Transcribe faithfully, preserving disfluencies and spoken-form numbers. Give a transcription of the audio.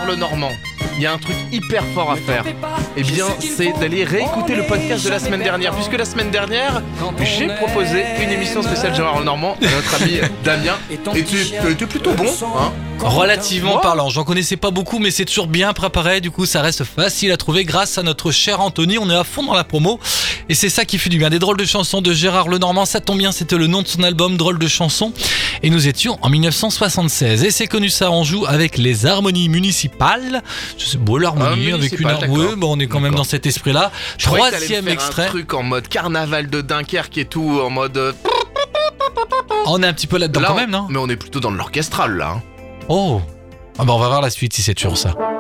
Gérard Lenormand, il y a un truc hyper fort à faire. Eh bien, c'est d'aller réécouter le podcast de la semaine dernière, puisque la semaine dernière, j'ai proposé une émission spéciale Gérard Lenormand à notre ami Damien. Et tu étais plutôt bon, hein. Relativement Moi parlant, j'en connaissais pas beaucoup, mais c'est toujours bien préparé, du coup ça reste facile à trouver grâce à notre cher Anthony. On est à fond dans la promo et c'est ça qui fait du bien. Des drôles de chansons de Gérard Lenormand, ça tombe bien, c'était le nom de son album Drôles de chansons et nous étions en dix-neuf cent soixante-seize. Et c'est connu ça, on joue avec les harmonies municipales. Je sais, bon, l'harmonie ah, avec une d'accord. Oui, bon, on est quand même dans cet esprit-là. Je croyais que t'allais Troisième me faire extrait. un truc en mode carnaval de Dunkerque et tout, en mode. euh, On est un petit peu là-dedans Là, quand on- même, non? Mais on est plutôt dans de l'orchestral là. hein. Oh, ah bah on va voir la suite si c'est toujours ça.